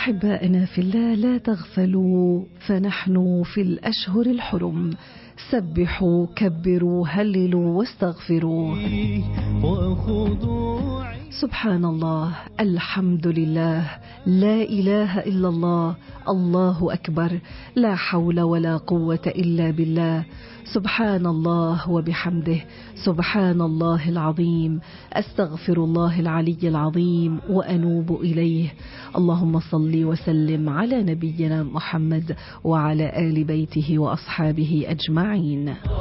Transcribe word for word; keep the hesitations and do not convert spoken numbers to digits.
أحبائنا في الله، لا تغفلوا فنحن في الأشهر الحرم. سبحوا كبروا هللوا واستغفروا. سبحان الله، الحمد لله، لا إله إلا الله، الله أكبر، لا حول ولا قوة إلا بالله. سبحان الله وبحمده، سبحان الله العظيم، أستغفر الله العلي العظيم وأنوب إليه. اللهم صل وسلم على نبينا محمد وعلى آل بيته وأصحابه أجمعين.